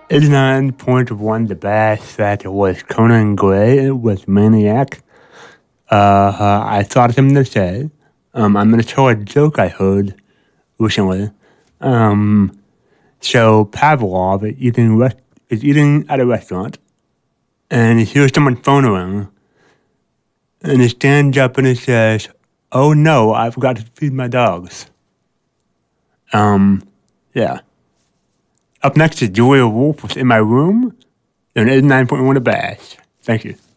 89.1 the bash that was Conan Gray with Maniac. I thought of something to say. I'm going to tell a joke I heard recently. So Pavlov is eating at a restaurant, and he hears someone's phone ring, and he stands up and he says, "Oh no, I forgot to feed my dogs." Yeah. Up next is Julia Wolf with In My Room, and 89.1 The Bash. Thank you.